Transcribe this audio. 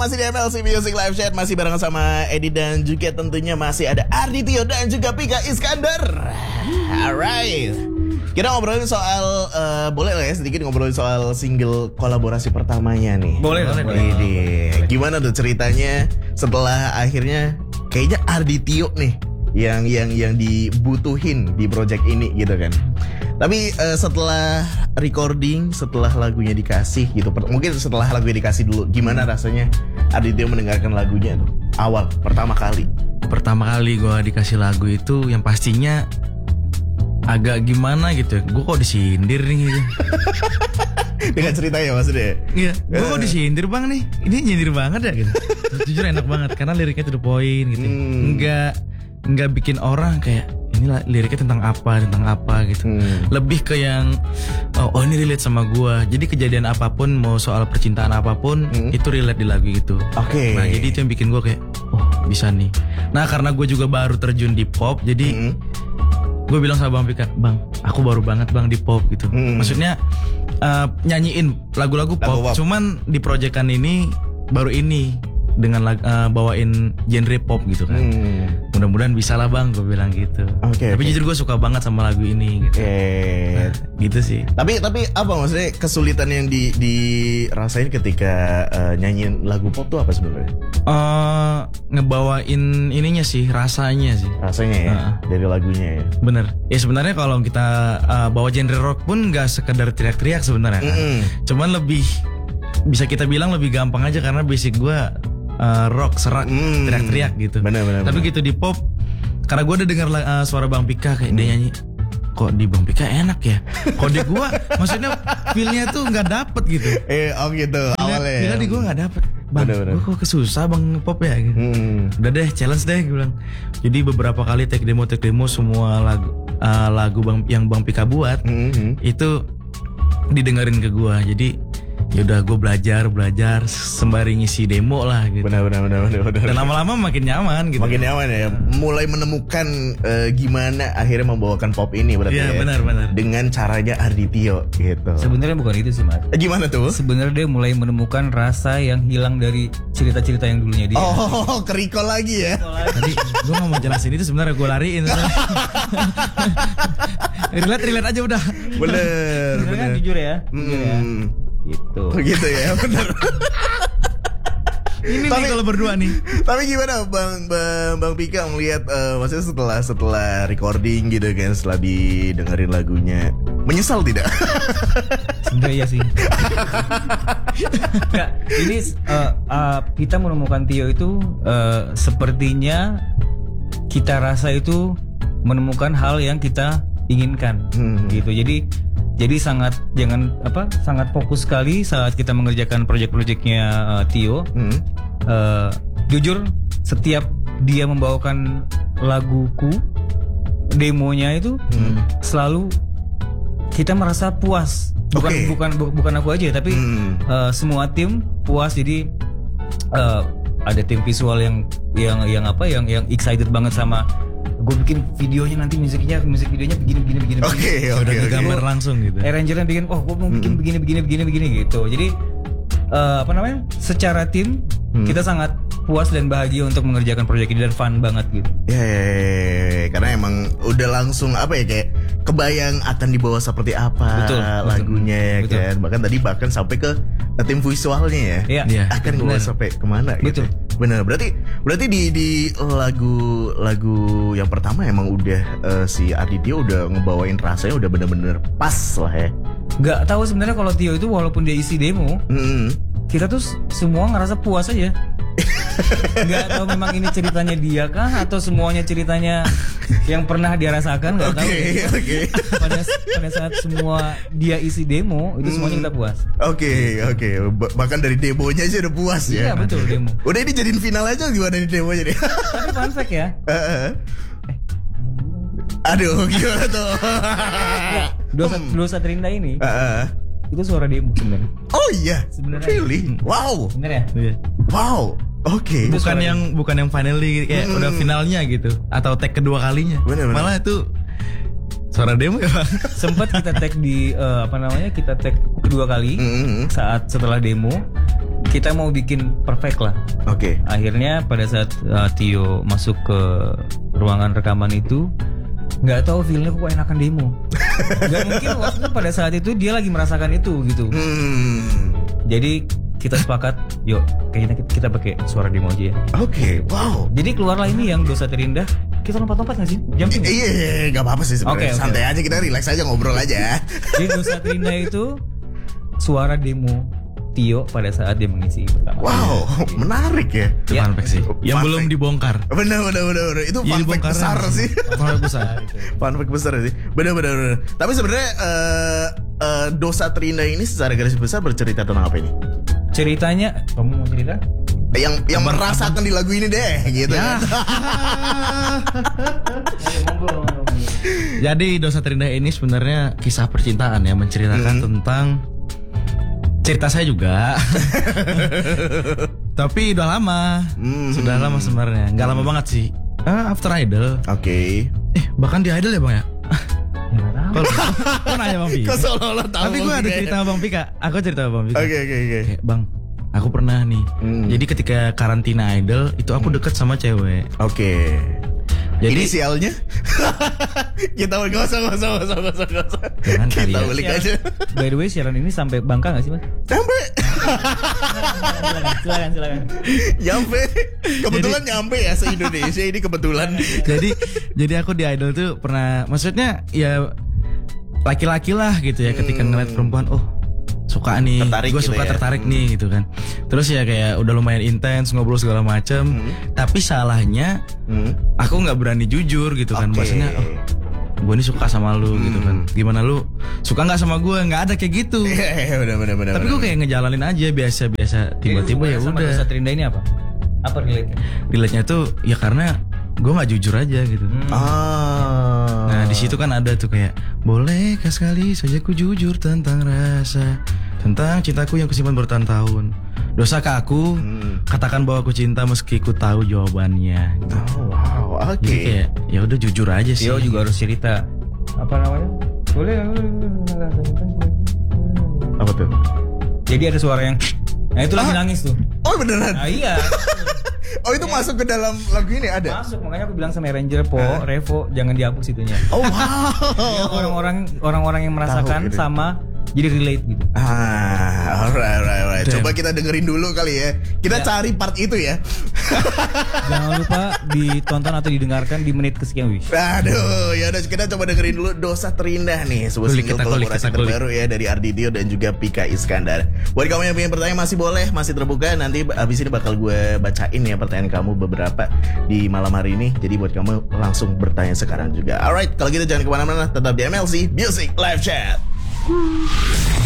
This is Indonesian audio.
masih di MLC Music Live Chat, masih bareng sama Edi dan juga tentunya masih ada Arditio dan juga Pika Iskandar. Alright, kita ngobrolin soal boleh lah ya sedikit ngobrolin soal single kolaborasi pertamanya nih. Boleh. Gimana tuh ceritanya setelah akhirnya kayaknya Arditio nih yang dibutuhin di project ini gitu kan. Tapi setelah recording, setelah lagunya dikasih gitu, mungkin setelah lagunya dikasih dulu, gimana rasanya Arditio mendengarkan lagunya tuh awal pertama kali? Pertama kali gue dikasih lagu itu yang pastinya agak gimana gitu. Gue kok disindir nih gitu. Dengan ceritanya maksudnya? Iya, gue kok disindir bang nih. Ini nyindir banget ya gitu. Jujur enak banget karena liriknya to the point gitu. Enggak bikin orang kayak ini liriknya tentang apa gitu. Lebih ke yang oh ini relate sama gue. Jadi kejadian apapun, mau soal percintaan apapun, itu relate di lagu itu. Oke. Nah jadi itu yang bikin gue kayak oh bisa nih. Nah karena gue juga baru terjun di pop, jadi gue bilang sama Bang Pika, bang aku baru banget bang di pop gitu. Maksudnya nyanyiin lagu-lagu pop, cuman di proyekan ini baru ini dengan bawain genre pop gitu kan. Mudah-mudahan bisa lah bang, gue bilang gitu. Tapi jujur gue suka banget sama lagu ini gitu. Nah, gitu sih. Tapi apa maksudnya kesulitan yang dirasain ketika nyanyiin lagu pop tuh apa sebenarnya? Ngebawain ininya sih, rasanya ya dari lagunya ya. Bener. Ya sebenarnya kalau kita bawa genre rock pun nggak sekedar teriak-teriak sebenarnya kan. Cuman lebih bisa kita bilang lebih gampang aja karena basic gue rock, serak, teriak-teriak gitu. Bener. Tapi gitu di pop, karena gue udah dengar suara Bang Pika kayak dia nyanyi, kok di Bang Pika enak ya. Kok di gue, maksudnya feelnya tuh nggak dapet gitu. Gitu awalnya. Bila di gue nggak dapet. Bang, gue kok kesusah bang pop ya gitu. Udah deh, challenge deh gue bilang. Jadi beberapa kali take demo semua lagu yang Bang Pika buat itu didengerin ke gue. Jadi yaudah gue belajar sembari ngisi demo lah gitu. Benar. Dan lama-lama makin nyaman gitu. Makin nyaman ya. Mulai menemukan gimana akhirnya membawakan pop ini berarti. Iya, benar. Dengan caranya Arditio gitu. Sebenarnya bukan itu sih, Mas. Gimana tuh? Sebenarnya dia mulai menemukan rasa yang hilang dari cerita-cerita yang dulunya dia. Oh, ke-recall lagi ya. Tadi gue gak mau jelasin itu sebenarnya gue lariin. relate aja udah. Bener. Kan jujur ya. Gitu ya, benar. Ini nih kalau berdua nih. Tapi gimana Bang Pika melihat maksudnya setelah recording gitu kan, setelah didengerin lagunya, menyesal tidak? Sebenarnya iya sih. Nggak, ini kita menemukan Tio itu sepertinya kita rasa itu menemukan hal yang kita inginkan gitu. Jadi sangat fokus sekali saat kita mengerjakan proyek-proyeknya Tio. Jujur setiap dia membawakan laguku, demonya itu selalu kita merasa puas. Bukan aku aja, tapi semua tim puas. Jadi ada tim visual yang excited banget sama gue bikin videonya, nanti musik videonya begini. Oke. Gambar langsung gitu. Arrangernya bikin, gue mau bikin begini gitu. Jadi secara tim kita sangat puas dan bahagia untuk mengerjakan proyek ini dan fun banget gitu. Karena emang udah langsung kayak kebayang akan dibawa seperti apa lagunya ya kan. Bahkan sampai ke tim visualnya ya. Iya. Akan dibawa sampai kemana gitu. Bener. Berarti di lagu yang pertama emang udah si Arditio udah ngebawain rasanya udah bener-bener pas lah ya. Nggak tahu sebenarnya kalau Tio itu walaupun dia isi demo, kita tuh semua ngerasa puas aja. Nggak tahu memang ini ceritanya dia kah atau semuanya ceritanya yang pernah dia rasakan, nggak tahu. Pada saat semua dia isi demo itu semuanya kita puas. Oke. Bahkan dari demonya aja udah puas ya. Iya betul, demo. Udah ini jadiin final aja gimana nih demonya nih. Tapi fun fact ya. Aduh, gimana tuh? Dosa Terindah ini itu suara demo sebenarnya. Oh iya, sebenarnya. Really? Wow. Bener ya? Wow. Oke. Bukan yang finally kayak udah finalnya gitu atau tag kedua kalinya. Bener. Malah itu suara demo ya Bang. Sempat kita tag di kita tag kedua kali saat setelah demo kita mau bikin perfect lah. Oke. Akhirnya pada saat Tio masuk ke ruangan rekaman itu, nggak tahu feelnya kok enakan demo. Gak mungkin waktu itu pada saat itu dia lagi merasakan itu gitu. Jadi kita sepakat, yuk kayaknya kita pakai suara demo aja ya. Oke, wow. Jadi keluarlah ini yang Dosa Terindah. Kita lompat-lompat nggak sih? Jumping. Iya, nggak apa-apa sih sebenarnya. Oke. Santai aja, kita relax aja, ngobrol aja. Jadi Dosa Terindah itu suara demo Tio pada saat dia mengisi pertama. Wow, menarik ya. Itu Ya. fun fact sih. Yang Fun belum fact. dibongkar. Bener. Itu Iya, fun fact dibongkar besar sih. Fun fact besar. Fun fact besar sih. Bener. Tapi sebenarnya Dosa Terindah ini secara garis besar bercerita tentang apa ini? Ceritanya, kamu mau cerita? Yang merasakan di lagu ini deh, gitu Ya. kan. Jadi Dosa Terindah ini sebenarnya kisah percintaan ya, menceritakan tentang cerita saya juga. Tapi udah lama. Sudah lama sebenarnya. Nggak lama banget sih. After Idol. Oke. Bahkan di Idol ya, Bang ya? Kok nanya Bang Pika? Kok seolah-olah tahu. Tapi gue ada Bang, cerita sama Bang Pika. Aku cerita sama Bang Pika. Oke. Kayak, Bang, aku pernah nih. Jadi ketika karantina Idol itu aku deket sama cewek. Oke. Jadi Inisialnya? Kita nggak usah. Jangan kali Kita ya. balik aja. By the way, siaran ini sampai Bangka nggak sih, Mas? Sampai. Silakan. Nyampe. Kebetulan nyampe ya se-Indonesia ini kebetulan. jadi aku di Idol tuh pernah, maksudnya ya laki-laki lah gitu ya, ketika ngeliat perempuan, oh suka nih, Tertarik gue gitu suka ya. tertarik nih gitu kan. Terus ya kayak udah lumayan intens ngobrol segala macam. Tapi salahnya aku nggak berani jujur gitu kan. Oke. Maksudnya, oh, gue nih suka sama lu gitu kan. Gimana lu suka nggak sama gue? Nggak ada kayak gitu. Iya, bener. Tapi gue kayak ngejalanin aja biasa-biasa. Tiba-tiba ya Sama udah. Dosa Terindah ini apa? Apa relate-nya? Relate-nya tuh ya karena gue nggak jujur aja gitu. Nah di situ kan ada tuh kayak, bolehkah sekali saja ku jujur tentang rasa, tentang cintaku yang kusimpan bertahun-tahun. Dosakah aku katakan bahwa aku cinta meski ku tahu jawabannya gitu. Oh, wow, oke. Jadi kayak ya udah jujur aja sih. Tio juga harus cerita. Apa namanya? Boleh. Apa tuh? Jadi ada suara yang, nah itu lagi nangis tuh. Oh beneran? Nah iya. Oh itu masuk ke dalam lagu ini ada? Masuk, makanya aku bilang sama Ranger, Revo, jangan dihapus itunya. Oh wow. Orang-orang yang merasakan gitu. sama, jadi relate gitu. Alright. Damn. Coba kita dengerin dulu kali ya. Kita cari part itu ya. Jangan lupa ditonton atau didengarkan di menit kesekian. Wih. Aduh, ya udah kita coba dengerin dulu Dosa Terindah nih, sebuah Kulik, single kita kulik, kolaborasi kita kulik. terbaru ya dari Arditio dan juga Pika Iskandar. Buat kamu yang pengen bertanya masih boleh, masih terbuka. Nanti abis ini bakal gue bacain ya pertanyaan kamu beberapa di malam hari ini. Jadi buat kamu langsung bertanya sekarang juga. Alright, kalau gitu jangan kemana-mana, tetap di MLC Music Live Chat.